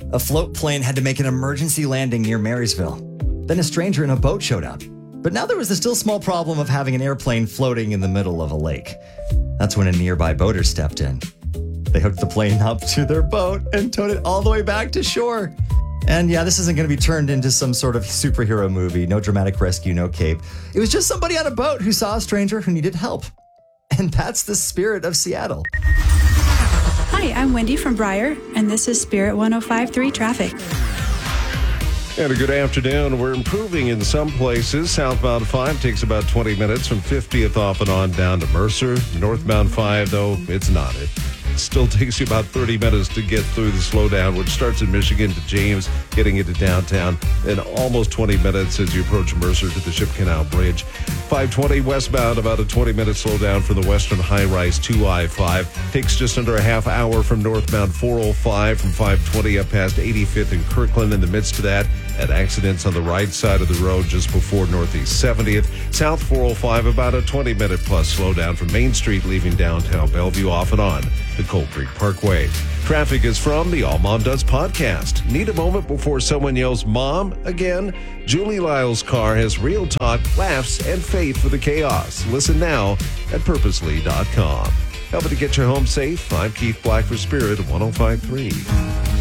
A float plane had to make an emergency landing near Marysville. Then a stranger in a boat showed up. But now there was the still small problem of having an airplane floating in the middle of a lake. That's when a nearby boater stepped in. They hooked the plane up to their boat and towed it all the way back to shore. And yeah, this isn't going to be turned into some sort of superhero movie. No dramatic rescue, no cape. It was just somebody on a boat who saw a stranger who needed help. And that's the spirit of Seattle. Hi, I'm Wendy from Briar, and this is Spirit 105.3 Traffic. And a good afternoon. We're improving in some places. Southbound 5 takes about 20 minutes from 50th off and on down to Mercer. Northbound 5, though, it's not. It still takes you about 30 minutes to get through the slowdown, which starts in Michigan to James, getting into downtown, and almost 20 minutes as you approach Mercer to the Ship Canal Bridge. 520 westbound, about a 20-minute slowdown for the Western High Rise to I-5. Takes just under a half hour from northbound 405 from 520 up past 85th and Kirkland. In the midst of that, at accidents on the right side of the road just before Northeast 70th. South 405, about a 20-minute plus slowdown from Main Street leaving downtown Bellevue off and on the Cold Creek Parkway. Traffic is from the All Mom Does podcast. Need a moment before someone yells, Mom, again? Julie Lyle's car has real talk, laughs, and faith for the chaos. Listen now at purposely.com. Helping to get you home safe, I'm Keith Black for Spirit 105.3.